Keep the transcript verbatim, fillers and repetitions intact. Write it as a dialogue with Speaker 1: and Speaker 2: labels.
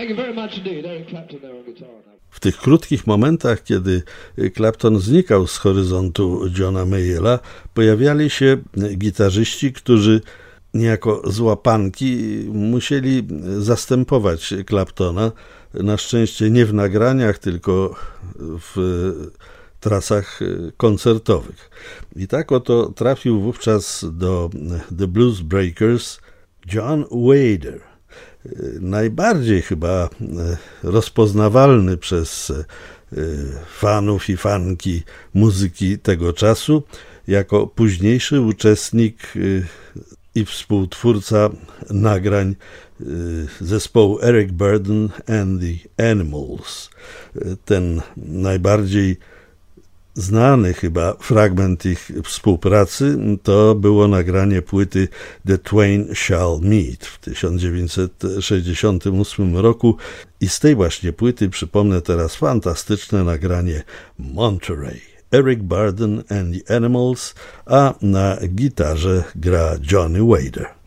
Speaker 1: W tych krótkich momentach, kiedy Clapton znikał z horyzontu Johna Mayalla, pojawiali się gitarzyści, którzy niejako z łapanki musieli zastępować Claptona. Na szczęście nie w nagraniach, tylko w trasach koncertowych. I tak oto trafił wówczas do The Blues Breakers John Wader. Najbardziej chyba rozpoznawalny przez fanów i fanki muzyki tego czasu, jako późniejszy uczestnik i współtwórca nagrań zespołu Eric Burdon and the Animals. Ten najbardziej znany chyba fragment ich współpracy to było nagranie płyty The Twain Shall Meet w tysiąc dziewięćset sześćdziesiątym ósmym roku i z tej właśnie płyty przypomnę teraz fantastyczne nagranie Monterey. Eric Burdon and the Animals, a na gitarze gra Johnny Wader.